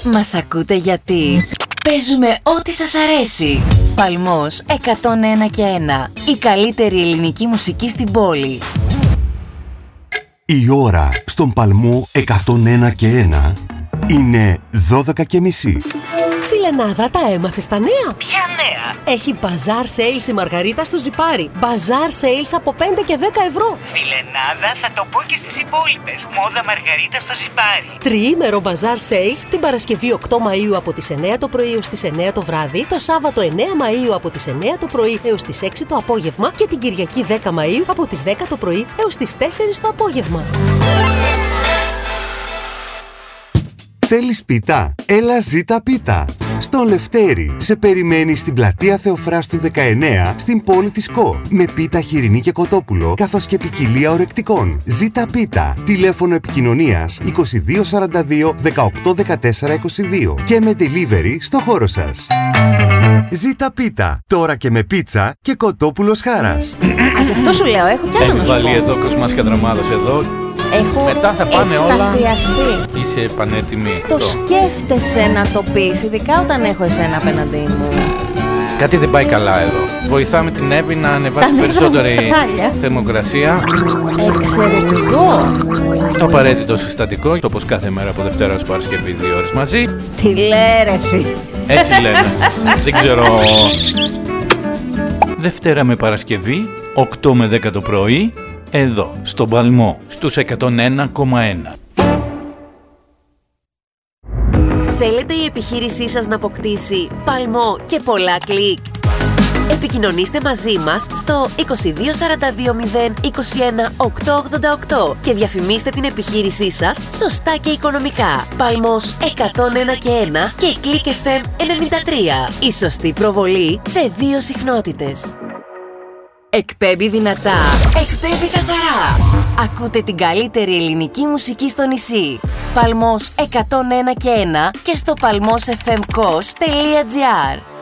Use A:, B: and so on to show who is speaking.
A: Μας ακούτε γιατί παίζουμε ό,τι σας αρέσει. Παλμός 101 και 1. Η καλύτερη ελληνική μουσική στην πόλη.
B: Η ώρα στον Παλμό 101 και 1 είναι 12:30.
C: Φιλενάδα, τα έμαθες τα νέα?
D: Ποια νέα?
C: Έχει Bazaar Sales η Μαργαρίτα στο Ζιπάρι. Bazaar Sales από 5 και 10 ευρώ.
D: Φιλενάδα, θα το πω και στις υπόλοιπες. Μόδα Μαργαρίτα στο Ζιπάρι.
C: Τριήμερο Bazaar Sales την Παρασκευή 8 Μαΐου από τις 9 το πρωί έως τις 9 το βράδυ, το Σάββατο 9 Μαΐου από τις 9 το πρωί έως τις 6 το απόγευμα και την Κυριακή 10 Μαΐου από τις 10 το πρωί έως τις 4 το απόγευμα.
B: Θέλεις πίτα? Έλα ζήτα πίτα. Στον Λευτέρη σε περιμένει στην πλατεία Θεοφράστου 19 στην πόλη της ΚΟ με πίτα χοιρινή και κοτόπουλο καθώς και ποικιλία ορεκτικών. Ζήτα πίτα. Τηλέφωνο επικοινωνίας 2242 1814 22 και με delivery στο χώρο σας. Ζήτα πίτα. Τώρα και με πίτσα και κοτόπουλος χάρας.
E: Γι' αυτό σου λέω, έχω κι άλλο να σου πω.
F: Έχει βάλει εδώ Κοσμάς Κατραμάδος εδώ.
E: Έχω
F: μετά θα πάνε
E: εκστασιαστεί.
F: όλα. Είσαι πανέτοιμη.
E: Το σκέφτεσαι να το πεις, ειδικά όταν έχω εσένα απέναντί μου.
F: Κάτι δεν πάει καλά εδώ. Βοηθάμε την Εύη να ανεβάσει περισσότερη θερμοκρασία.
E: Εξαιρετικό.
F: Το απαραίτητο συστατικό, όπως κάθε μέρα από Δευτέρα ως Παρασκευή 2 ώρες μαζί.
E: Τι λέει ρε φίλε.
F: Έτσι λένε. Δεν ξέρω. Δευτέρα με Παρασκευή, 8 με 10 το πρωί, εδώ, στον Παλμό, στους 101,1.
C: Θέλετε η επιχείρησή σας να αποκτήσει παλμό και πολλά κλικ? Επικοινωνήστε μαζί μας στο 2242 021 888 και διαφημίστε την επιχείρησή σας σωστά και οικονομικά. Παλμός 101 και 1 και Click FM 93. Η σωστή προβολή σε 2 συχνότητες. Εκπέμπει δυνατά, εκπέμπει καθαρά. Ακούτε την καλύτερη ελληνική μουσική στο νησί. Παλμός 101 και 1 και στο palmosfmkos.gr.